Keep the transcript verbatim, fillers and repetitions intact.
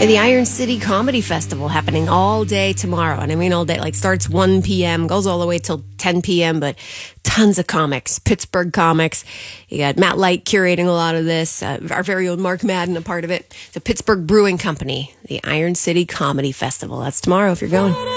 The Iron City Comedy Festival happening all day tomorrow. And I mean all day, like starts one p.m., goes all the way till ten p.m., but tons of comics, Pittsburgh comics. You got Matt Light curating a lot of this, uh, our very own Mark Madden a part of it. The Pittsburgh Brewing Company, the Iron City Comedy Festival. That's tomorrow if you're going.